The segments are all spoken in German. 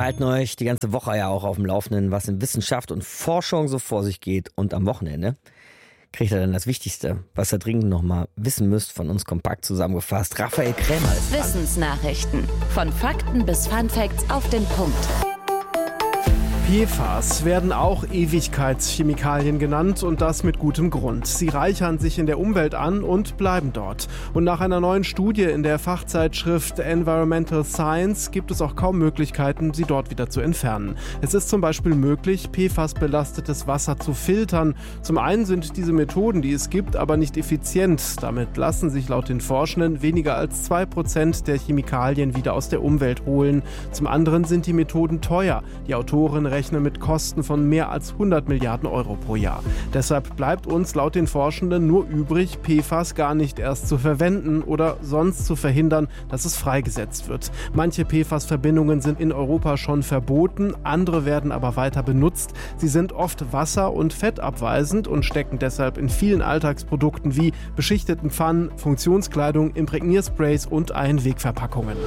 halten euch die ganze Woche ja auch auf dem Laufenden, was in Wissenschaft und Forschung so vor sich geht. Und am Wochenende kriegt ihr dann das Wichtigste, was ihr dringend noch mal wissen müsst, von uns kompakt zusammengefasst. Raphael Krämer ist dran. Wissensnachrichten. Von Fakten bis Funfacts auf den Punkt. PFAS werden auch Ewigkeitschemikalien genannt und das mit gutem Grund. Sie reichern sich in der Umwelt an und bleiben dort. Und nach einer neuen Studie in der Fachzeitschrift Environmental Science gibt es auch kaum Möglichkeiten, sie dort wieder zu entfernen. Es ist zum Beispiel möglich, PFAS-belastetes Wasser zu filtern. Zum einen sind diese Methoden, die es gibt, aber nicht effizient. Damit lassen sich laut den Forschenden weniger als 2% der Chemikalien wieder aus der Umwelt holen. Zum anderen sind die Methoden teuer. Die Autoren rechnen mit Kosten von mehr als 100 Milliarden Euro pro Jahr. Deshalb bleibt uns laut den Forschenden nur übrig, PFAS gar nicht erst zu verwenden oder sonst zu verhindern, dass es freigesetzt wird. Manche PFAS-Verbindungen sind in Europa schon verboten, andere werden aber weiter benutzt. Sie sind oft wasser- und fettabweisend und stecken deshalb in vielen Alltagsprodukten wie beschichteten Pfannen, Funktionskleidung, Imprägniersprays und Einwegverpackungen.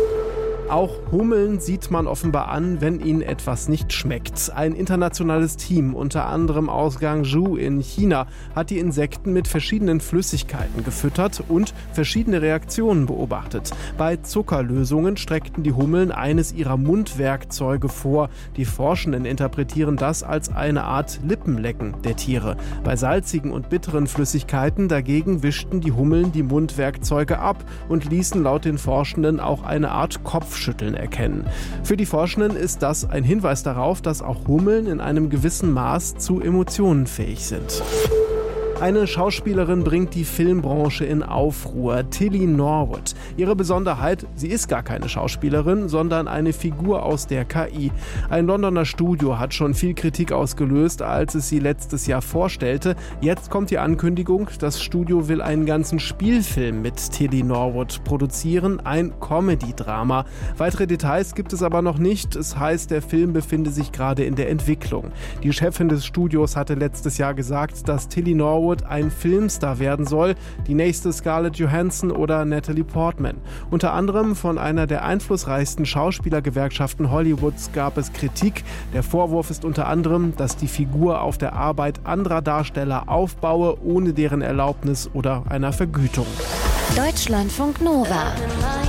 Auch Hummeln sieht man offenbar an, wenn ihnen etwas nicht schmeckt. Ein internationales Team, unter anderem aus Guangzhou in China, hat die Insekten mit verschiedenen Flüssigkeiten gefüttert und verschiedene Reaktionen beobachtet. Bei Zuckerlösungen streckten die Hummeln eines ihrer Mundwerkzeuge vor. Die Forschenden interpretieren das als eine Art Lippenlecken der Tiere. Bei salzigen und bitteren Flüssigkeiten dagegen wischten die Hummeln die Mundwerkzeuge ab und ließen laut den Forschenden auch eine Art Kopfschütteln erkennen. Für die Forschenden ist das ein Hinweis darauf, dass auch Hummeln in einem gewissen Maß zu Emotionen fähig sind. Eine Schauspielerin bringt die Filmbranche in Aufruhr, Tilly Norwood. Ihre Besonderheit, sie ist gar keine Schauspielerin, sondern eine Figur aus der KI. Ein Londoner Studio hat schon viel Kritik ausgelöst, als es sie letztes Jahr vorstellte. Jetzt kommt die Ankündigung, das Studio will einen ganzen Spielfilm mit Tilly Norwood produzieren, ein Comedy-Drama. Weitere Details gibt es aber noch nicht. Es heißt, der Film befinde sich gerade in der Entwicklung. Die Chefin des Studios hatte letztes Jahr gesagt, dass Tilly Norwood ein Filmstar werden soll, die nächste Scarlett Johansson oder Natalie Portman. Unter anderem von einer der einflussreichsten Schauspielergewerkschaften Hollywoods gab es Kritik. Der Vorwurf ist unter anderem, dass die Figur auf der Arbeit anderer Darsteller aufbaue, ohne deren Erlaubnis oder einer Vergütung. Deutschlandfunk Nova.